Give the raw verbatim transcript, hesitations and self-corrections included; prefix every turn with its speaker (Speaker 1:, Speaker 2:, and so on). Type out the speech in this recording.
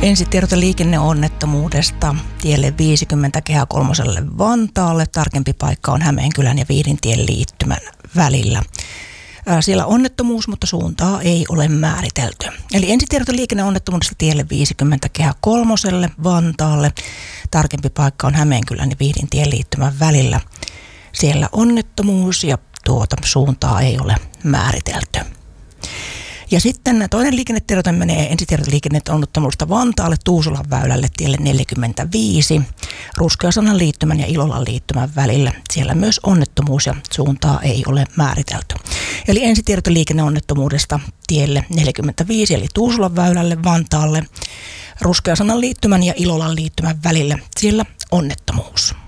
Speaker 1: Ensitiedote liikenneonnettomuudesta tielle viisikymmentä Kehä kolmoselle Vantaalle. Tarkempi paikka on Hämeenkylän ja Vihdintien liittymän välillä. Siellä onnettomuus, mutta suuntaa ei ole määritelty. Eli ensitiedote liikenneonnettomuudesta tielle viisikymmentä Kehä kolmoselle Vantaalle. Tarkempi paikka on Hämeenkylän ja Vihdintien liittymän välillä. Siellä onnettomuus ja tuota suuntaa ei ole määritelty. Ja sitten toinen liikennetiedote menee ensitiedote liikenneonnettomuudesta Vantaalle Tuusulan väylälle tielle neljäkymmentäviisi Ruskeasannan liittymän ja Ilolan liittymän välillä. Siellä myös onnettomuus ja suuntaa ei ole määritelty. Eli ensitiedote liikenneonnettomuudesta tielle neljäkymmentäviisi eli Tuusulan väylälle Vantaalle Ruskeasannan liittymän ja Ilolan liittymän välillä. Siellä onnettomuus.